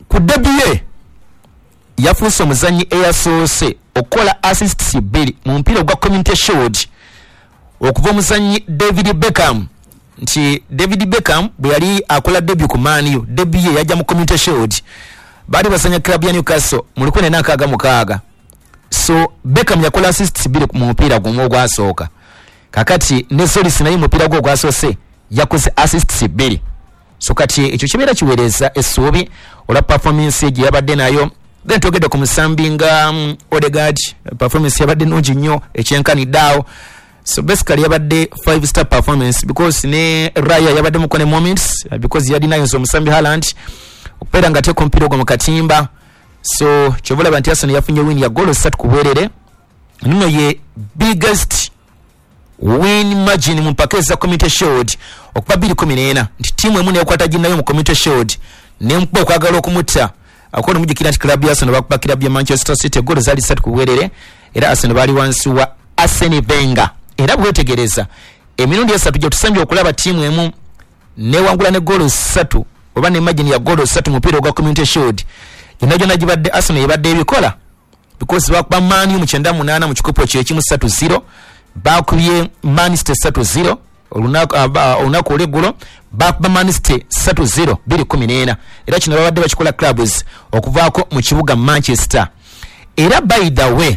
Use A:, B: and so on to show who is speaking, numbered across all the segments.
A: ku debye yafuuse omuzanyi eyasoose okukola assists 2 mu mupiira gwa Community Shield okuva omuzanyi David Beckham. Nti David Beckham bwe yali akola debut ku Man U, debut ye yajja mu Community Shield bali basanya club ya Newcastle mu 1996. So Beckham yakola assists 2 mu mupiira gumu ogwasooka. Kakati ne Solis naye mupiira gwo ogwasoose yakoze assists 2. So kati ekyo kibeera kiweereza essuubi ola performance gye yabadde nayo. Then togedde ku musambi nga Odegaard, performance yabadde nnungi nnyo ekyenkaniddeawo. So basically yabadde 5-star performance because ne Raya yabadde mukone moments because yadi nayo omusambi Haaland okubeera nga teeko omupiira ogwo mu katimba. So kyobulaba nti Arsenal yafunye win ya goal 3 ku bwerere. Nino ye biggest win margin mu mpaka za Community Shield okuba 2-14 nti tiimu emu neekwata ginnayo mu Community Shield n'empuba okwagala okumutta. Akono mujikira nti club ya Arsenal bakubakira bya Manchester City goal zali 3 ku bwerere era Arsenal bali wansi wa Arsene Wenger. Era bwetegereza emirundi esatu gye tusambye okulaba tiimu emu newangula ne goal 3 oba ne margin ya goal 3 mu mupiira ogwa Community Shield yonna gibadde Arsenal yabadde ebikola because bakuba Man U mu 98 mu kikopo kyekimu 3-0 bakubye Manchester 3-0 olunaku olweggulo bakuba Manchester 3-0 2-14 era kino babadde bakikola clubs okuvaako mu kibuga Manchester. Era by the way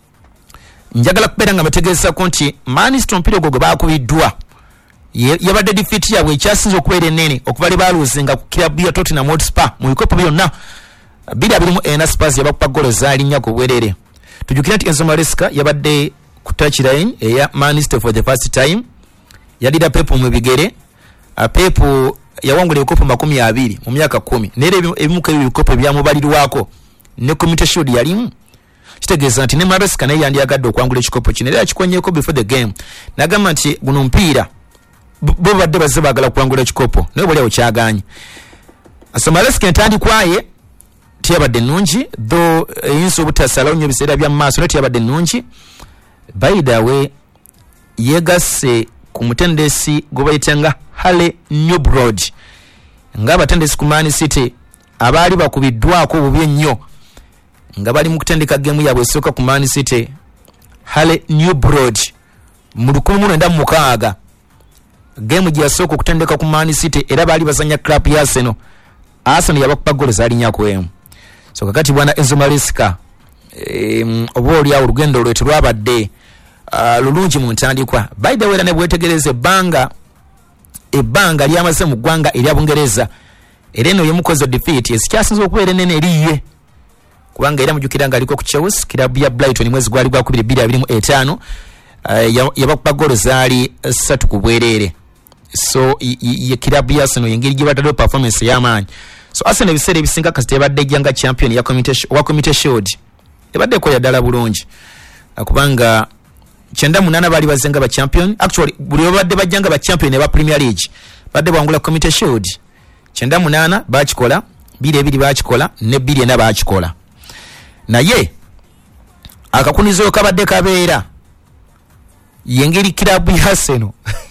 A: njagala kubeera nga bategeezako nti Manchester omupiira ogwo gwe baakubiddwa yabadde defeat yaabwe ekyasinze okubeera ennene okuva le baaluuzinga ku club ya Tottenham Hotspur mu bikopo byonna 2-21 Spurs yabakupa goal zaali 4 ku bwerere. Tujukira nti Enzo Maresca yabadde ku touchline eya Manchester for the first time yadira Pep mu bigere. Pep yawangula ebikopo 20 mu myaka 10 nere ebimu ku ebikopo byamubalirwako ne Community Shield yalimu. Kitegeeza nti ne Maresca naye yandiyagadde okwangula ekikopo kino era yakikonyeko before the game n'agamba nti guno mpiira bo badde bazze baagala kwangula ekikopo naye bwali awo kyaganye. So Maresca entandikwaye tiyabadde nnungi though eyinza obutasalawo nnyo ebiseera bya maaso naye tiyabadde nnungi. By the way yegasse ku mutendesi gwe bayitanga Hale Newbrod ng'abatendesi ku Man City abaali bakubiddwako bubi ennyo nga bali mu kutendeka gemu yaabwe esooka ku Man City. Hale Newbrod mu 1996 gemu gye yasooka okutendeka ku Man City era baali bazanya club ya Arsenal yabakupa goal zaali 4-1. So kakati bwana Enzo Maresca oba oliawo olugendo lwe terwabadde lulungi mu ntandikwa. By the way ne bwetegereza ebbanga lyamaze mu ggwanga erya Bungereza era eno yemukoze defeat esikyasinze okubeera enene eriye kubanga era mujukira nga aliko ku Chelsea club ya Brighton mwezi gwali gwa 2025 yabakupa goal zaali 3 ku bwerere. So ye club ya Arsenal yengeri gye batadde performance y'amaanyi. So Arsenal ebiseera ebisinga kasite yabadde janga champion ya Community Shield ebadde ko yadala bulungi kubanga 98 bali bazenga ba champion. Actually buli babadde bajjanga ba champion ne ba Premier League badde bangula Community Shield 98 bakikola 2 bakikola ne 2 bakikola. Naye akakunizo kabadde kabeera yengeri club ya Arsenal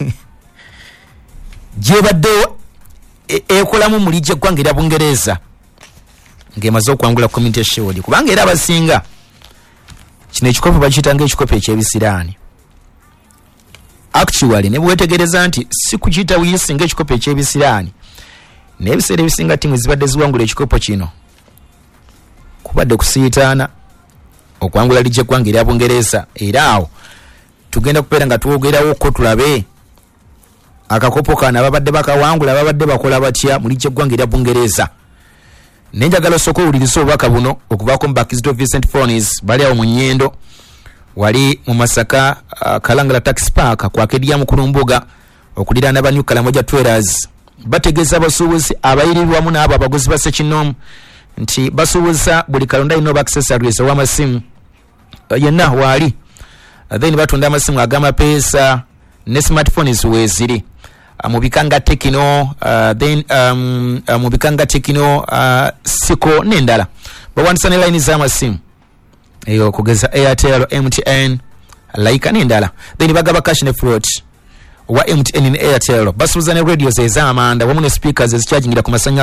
A: gye badde ekolamu mu lije gwangira Bungereza ngemaze okwangula Community Shield kubanga era abasinga kino ekikopo bakitanga ekikopo ekyebisiraani. Actually ne bwetegereza nti si kukita wisinga ekikopo ekyebisiraani n'ebiseera ebisinga timu zibadde ziwangula ekikopo kino kubadde kusiitaana okwangula lije gwangira Bungereza. Era awo tugenda kubeera nga twogerawo ko tulabe akakopo kana babadde bakawangula babadde bakola batya mu lije gwangira Bungereza. Nenjagala soko ulirizo obaka buno okuvaako mu Bakizito Vincent Fronis bali awo mu Nnyendo wali mu Masaka Kalangala Taxi Park kwakedya mu Kulumbuga okuliraana ba New Kalamoja Traders bategeeza abasuubuzi abayirirwamu n'abo abaguzi ba Ssekinomu nti basuubuza buli kalonda ino accessories w'amasimu yenna wali then batunda amasimu ag'amapeesa ne smartphones weeziri mu bikanga Tekino then mu bikanga Tekino Siko n'endala bawandisa ne line z'amasimu eyo kugeza Airtel, MTN, Laika n'endala then bagaba cash ne float wa MTN ne Airtel basuubuza ne radios ez'amanda wamu ne speakers ezichargingira ku masanya